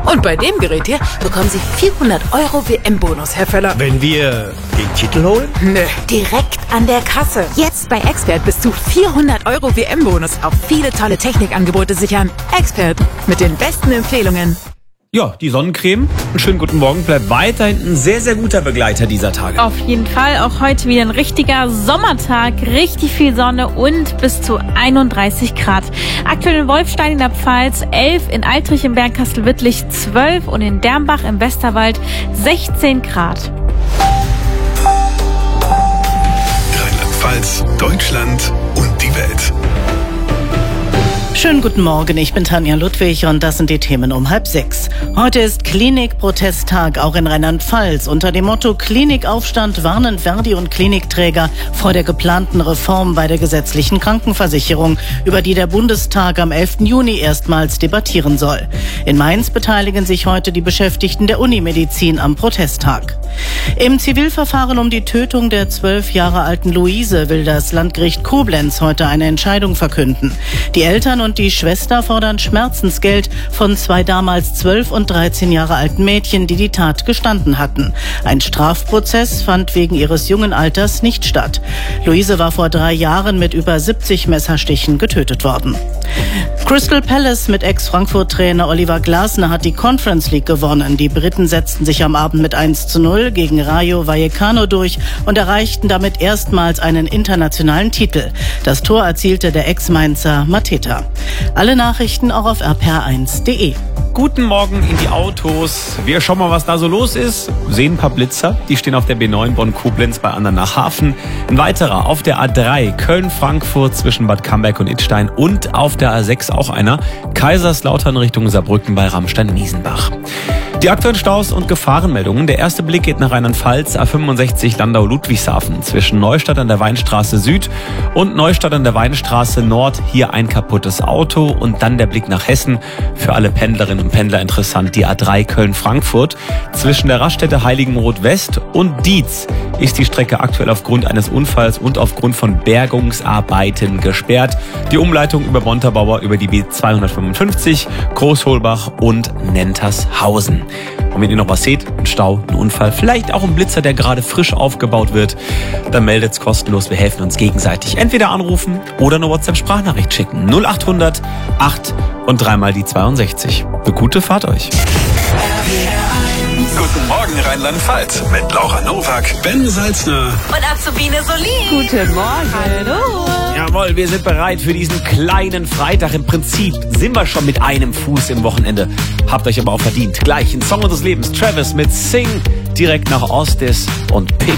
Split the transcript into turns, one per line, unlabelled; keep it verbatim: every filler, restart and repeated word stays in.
Und bei dem Gerät hier bekommen Sie vierhundert Euro W M-Bonus, Herr Völler.
Wenn wir den Titel holen?
Nö, direkt an der Kasse. Jetzt bei Expert bis zu vierhundert Euro W M-Bonus auf viele tolle Technikangebote sichern. Expert mit den besten Empfehlungen.
Ja, die Sonnencreme. Einen schönen guten Morgen. Bleibt weiterhin ein sehr, sehr guter Begleiter dieser Tage.
Auf jeden Fall. Auch heute wieder ein richtiger Sommertag. Richtig viel Sonne und bis zu einunddreißig Grad. Aktuell in Wolfstein in der Pfalz elf, in Altrich im Bergkastel-Wittlich zwölf und in Dermbach im Westerwald sechzehn Grad.
Rheinland-Pfalz, Deutschland und die Welt.
Schönen guten Morgen, ich bin Tanja Ludwig und das sind die Themen um halb sechs. Heute ist Klinik-Protesttag, auch in Rheinland-Pfalz. Unter dem Motto Klinikaufstand warnen Verdi und Klinikträger vor der geplanten Reform bei der gesetzlichen Krankenversicherung, über die der Bundestag am elften Juni erstmals debattieren soll. In Mainz beteiligen sich heute die Beschäftigten der Unimedizin am Protesttag. Im Zivilverfahren um die Tötung der zwölf Jahre alten Luise will das Landgericht Koblenz heute eine Entscheidung verkünden. Die Eltern und die Schwester fordern Schmerzensgeld von zwei damals zwölf und dreizehn Jahre alten Mädchen, die die Tat gestanden hatten. Ein Strafprozess fand wegen ihres jungen Alters nicht statt. Luise war vor drei Jahren mit über siebzig Messerstichen getötet worden. Crystal Palace mit Ex-Frankfurt-Trainer Oliver Glasner hat die Conference League gewonnen. Die Briten setzten sich am Abend mit eins zu null gegen Rayo Vallecano durch und erreichten damit erstmals einen internationalen Titel. Das Tor erzielte der Ex-Mainzer Mateta. Alle Nachrichten auch auf r p r eins punkt d e.
Guten Morgen in die Autos. Wir schauen mal, was da so los ist. Sehen ein paar Blitzer. Die stehen auf der B neun Bonn-Koblenz bei Andernach-Hafen. Ein weiterer auf der A drei Köln-Frankfurt zwischen Bad Camberg und Idstein. Und auf der A sechs auch einer. Kaiserslautern Richtung Saarbrücken bei Ramstein-Miesenbach. Die aktuellen Staus und Gefahrenmeldungen. Der erste Blick geht nach Rheinland-Pfalz, A fünfundsechzig Landau-Ludwigshafen zwischen Neustadt an der Weinstraße Süd und Neustadt an der Weinstraße Nord. Hier ein kaputtes Auto und dann der Blick nach Hessen. Für alle Pendlerinnen und Pendler interessant, die A drei Köln-Frankfurt. Zwischen der Raststätte Heiligenroth West und Dietz ist die Strecke aktuell aufgrund eines Unfalls und aufgrund von Bergungsarbeiten gesperrt. Die Umleitung über Montabaur über die B zweihundertfünfundfünfzig, Großholbach und Nentershausen. Und wenn ihr noch was seht, ein Stau, ein Unfall, vielleicht auch ein Blitzer, der gerade frisch aufgebaut wird, dann meldet's kostenlos. Wir helfen uns gegenseitig. Entweder anrufen oder eine WhatsApp-Sprachnachricht schicken. null achthundert acht und dreimal die zweiundsechzig. Eine gute Fahrt euch.
Guten Morgen Rheinland-Pfalz mit Laura Nowak, Ben Salzner
Und Azubine Solin.
Guten Morgen.
Hallo.
Jawohl, wir sind bereit für diesen kleinen Freitag. Im Prinzip sind wir schon mit einem Fuß im Wochenende. Habt euch aber auch verdient. Gleich ein Song unseres Lebens. Travis mit Sing direkt nach Ostis und Pick